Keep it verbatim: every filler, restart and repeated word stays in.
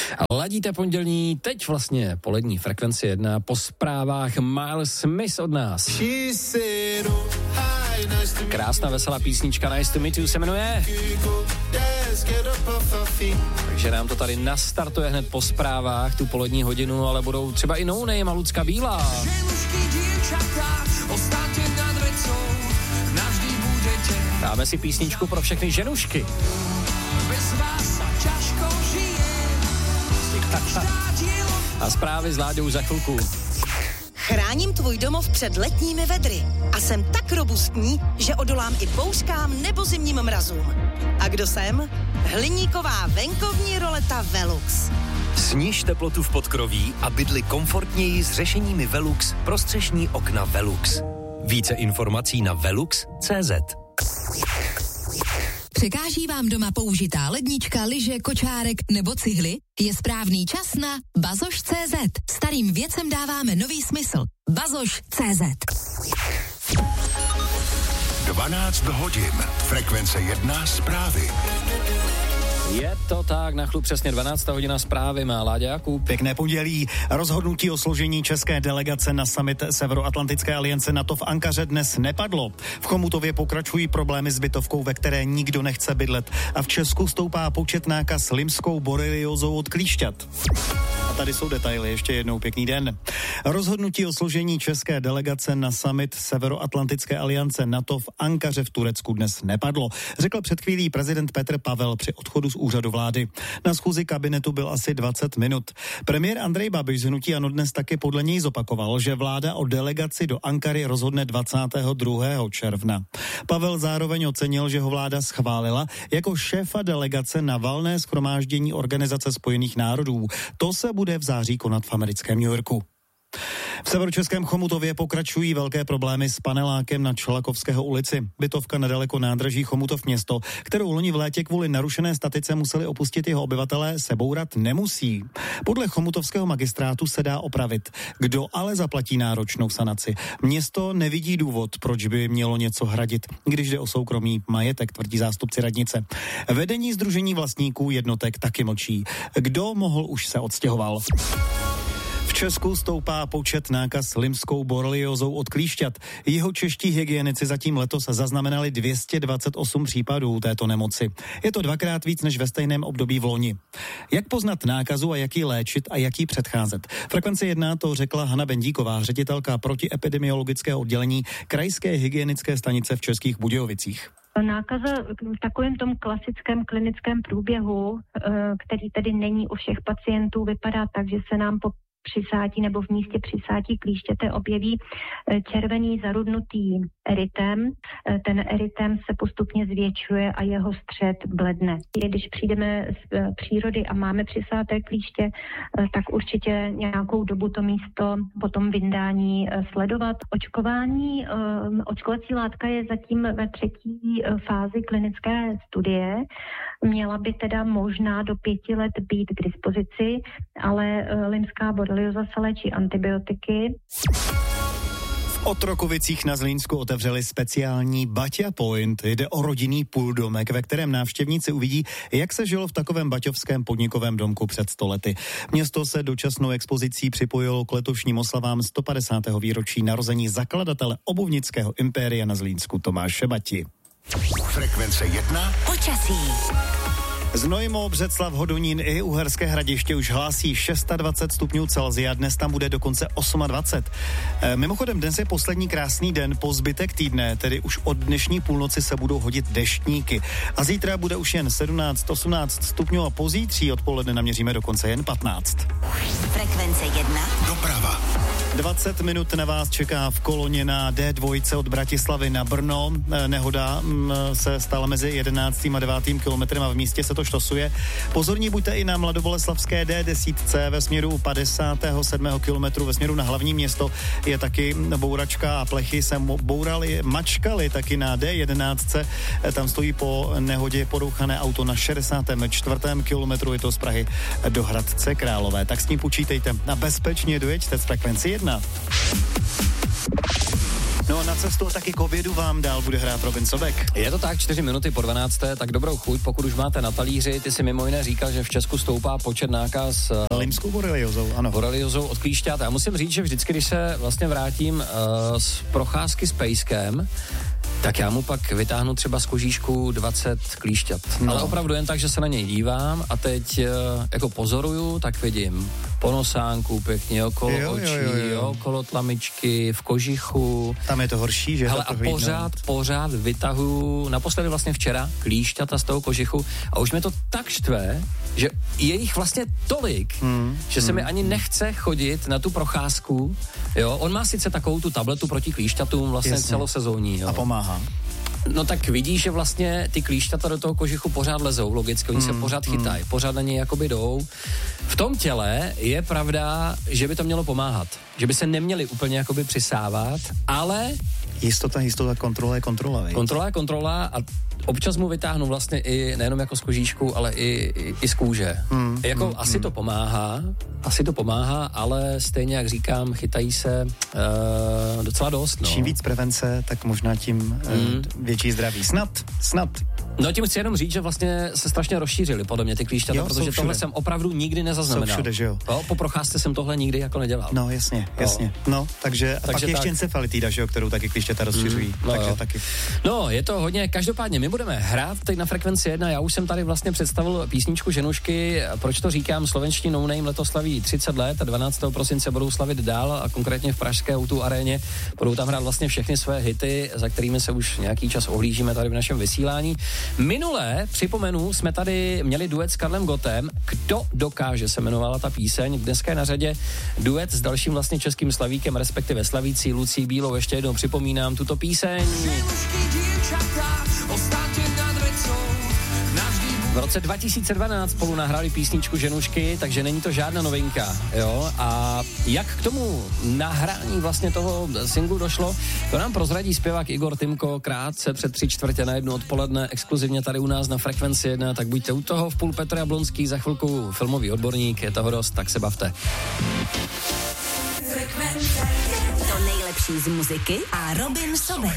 Ladíte pondělní, teď vlastně polední Frekvenci jedna, po zprávách Miles Smith od nás. Krásná, veselá písnička Nice to meet you se jmenuje. Takže nám to tady nastartuje hned po zprávách, tu polední hodinu, ale budou třeba i No Name a Lucka Bílá. Dáme si písničku pro všechny ženušky. A zprávy s Láďou za chvilku. Chráním tvůj domov před letními vedry a jsem tak robustní, že odolám i bouřkám nebo zimním mrazům. A kdo jsem? Hliníková venkovní roleta Velux. Sníž teplotu v podkroví a bydli komfortněji s řešeními Velux pro střešní okna Velux. Více informací na velux tečka cé zet. Překáží vám doma použitá lednička, lyže, kočárek nebo cihly? Je správný čas na bazoš tečka cé zet. Starým věcem dáváme nový smysl. bazoš tečka cé zet. dvanáct hodin. Frekvence jedna zprávy. Je to tak, na chlup přesně dvanáctá hodina zprávy má Láďa Jakub. Pěkné pondělí. Rozhodnutí o složení české delegace na summit Severoatlantické aliance NATO v Ankaře dnes nepadlo. V Chomutově pokračují problémy s bytovkou, ve které nikdo nechce bydlet. A v Česku stoupá počet nákaz limskou boreliózou od klíšťat. A tady jsou detaily, ještě jednou pěkný den. Rozhodnutí o složení české delegace na summit Severoatlantické aliance NATO v Ankaře v Turecku dnes nepadlo, řekl před chvílí prezident Petr Pavel při odchodu z úřadu vlády. Na schůzi kabinetu byl asi dvacet minut. Premiér Andrej Babiš z hnutí ANO dnes taky podle něj zopakoval, že vláda o delegaci do Ankary rozhodne dvacátého druhého června. Pavel zároveň ocenil, že ho vláda schválila jako šéfa delegace na valné shromáždění Organizace spojených národů. To se bude v září konat v americkém New Yorku. V severočeském Chomutově pokračují velké problémy s panelákem na Čelakovského ulici. Bytovka nedaleko nádraží Chomutov město, kterou loni v létě kvůli narušené statice museli opustit jeho obyvatelé, se bourat nemusí. Podle chomutovského magistrátu se dá opravit. Kdo ale zaplatí náročnou sanaci? Město nevidí důvod, proč by mělo něco hradit, když jde o soukromý majetek, tvrdí zástupci radnice. Vedení sdružení vlastníků jednotek taky mlčí. Kdo mohl, už se odstěhoval. V Česku stoupá počet nákaz limskou boreliózou od klíšťat. Jeho čeští hygienici zatím letos zaznamenali dvě stě dvacet osm případů této nemoci. Je to dvakrát víc než ve stejném období v loni. Jak poznat nákazu a jak ji léčit a jak ji předcházet? Frekvence jedna to řekla Hana Bendíková, ředitelka protiepidemiologického oddělení Krajské hygienické stanice v Českých Budějovicích. Nákaza v takovém tom klasickém klinickém průběhu, který tedy není u všech pacientů, vypadá tak, že se nám po přisátí nebo v místě přisátí klíštěte objeví červený zarudnutý eritem. Ten eritem se postupně zvětšuje a jeho střed bledne. Když přijdeme z přírody a máme přisáté klíště, tak určitě nějakou dobu to místo po tom vyndání sledovat. Očkování, očkovací látka je zatím ve třetí fázi klinické studie. Měla by teda možná do pěti let být k dispozici, ale limská borelióza se léčí antibiotiky. V Otrokovicích na Zlínsku otevřeli speciální Baťa Point. Jde o rodinný půldomek, ve kterém návštěvníci uvidí, jak se žilo v takovém baťovském podnikovém domku před sto lety. Město se dočasnou expozicí připojilo k letošním oslavám sto padesátého výročí narození zakladatele obuvnického impéria na Zlínsku Tomáše Bati. Frekvence jedna. Počasí. Znojmo, Břeclav, Hodonín i Uherské Hradiště už hlásí dvacet šest stupňů Celsia, dnes tam bude dokonce dvacet osm. E, mimochodem, dnes je poslední krásný den, po zbytek týdne, tedy už od dnešní půlnoci se budou hodit deštníky. A zítra bude už jen sedmnáct osmnáct stupňů a pozítří odpoledne naměříme dokonce jen patnáct. Frekvence jedna. Doprava. dvacet minut na vás čeká v koloně na D dva od Bratislavy na Brno. Nehoda se stala mezi jedenáctým a devátým kilometrem a v místě se to štosuje. Pozorní buďte i na mladoboleslavské D deset ve směru padesátého sedmého kilometru ve směru na hlavní město. Je taky bouračka a plechy se bouraly, mačkaly taky na D jedenáct. Tam stojí po nehodě porouchané auto na šedesátém čtvrtém kilometru. Je to z Prahy do Hradce Králové. Tak s ním počítejte a bezpečně dojeďte z Frekvenci jedna. No a na cestu a taky k obědu vám dál bude hrát Robin Sobek. Je to tak, čtyři minuty po dvanácté, tak dobrou chuť, pokud už máte na talíři. Ty si mimo jiné říkal, že v Česku stoupá počet nákaz limskou boreliozou, ano. Boreliozou od klíšťat. Já musím říct, že vždycky, když se vlastně vrátím uh, z procházky s pejskem, tak já mu pak vytáhnu třeba z kožíšku dvacet klíšťat. No. Ale opravdu jen tak, že se na něj dívám a teď jako pozoruju, tak vidím po nosánku pěkně okolo jo, očí, jo, jo, jo. okolo tlamičky, v kožichu. Tam je to horší, že? Hele, a pořád, pořád vytahuju, naposledy vlastně včera, klíšťata z toho kožichu a už mě to tak štve, že je jich vlastně tolik, hmm. že se hmm. mi ani nechce chodit na tu procházku. Jo, on má sice takovou tu tabletu proti klíšťatům vlastně Jasně. celosezónní. Jo. A pomáhá. No tak vidíš, že vlastně ty klíšťata do toho kožichu pořád lezou, logicky, oni mm, se pořád chytají, mm. pořád na něj jakoby jdou. V tom těle je pravda, že by to mělo pomáhat, že by se neměli úplně jakoby přisávat, ale... Jistota, jistota, kontrola je kontrola. Vej. Kontrola je kontrola a občas mu vytáhnu vlastně i nejenom jako z kožíšku, ale i, i, i z kůže. Mm, jako mm, asi mm. to pomáhá, asi to pomáhá, ale stejně jak říkám, chytají se uh, docela dost. No. Čím víc prevence, tak možná tím mm. uh, větší zdraví. Snad, snad. No tím chci jenom říct, že vlastně se strašně rozšířili podle mě ty klíšťata, protože tohle jsem opravdu nikdy nezaznamenal. Jsou všude, že jo? No, po procházce jsem tohle nikdy jako nedělal. No jasně, jasně. No, no takže, a takže pak tak... ještě encefalitída, že jo, kterou taky klíšťata rozšiřují. Mm, no, takže taky. No, je to hodně, každopádně my budeme hrát teď na Frekvenci jedna, já už jsem tady vlastně představil písničku Ženušky, proč to říkám, slovenští No Name letos slaví třicet let a dvanáctého prosince budou slavit dál a konkrétně v pražské ó dvě aréně budou tam hrát vlastně všechny své hity, za kterými se už nějaký čas ohlížíme tady v našem vysílání. Minule, připomenu, jsme tady měli duet s Karlem Gottem, Kdo dokáže se jmenovala ta píseň, dneska je na řadě duet s dalším vlastně českým slavíkem, respektive slavící Lucí Bílou, ještě jednou připomínám tuto píseň. V roce dva tisíce dvanáct spolu nahráli písničku Ženušky, takže není to žádná novinka, jo. A jak k tomu nahrání vlastně toho singlu došlo, to nám prozradí zpěvák Igor Timko krátce před tři čtvrtě na jednu odpoledne, exkluzivně tady u nás na Frekvenci jedna, tak buďte u toho, v půl Petr Jablonský, za chvilku filmový odborník, je toho dost, tak se bavte. To nejlepší z muziky a Robin Sobek.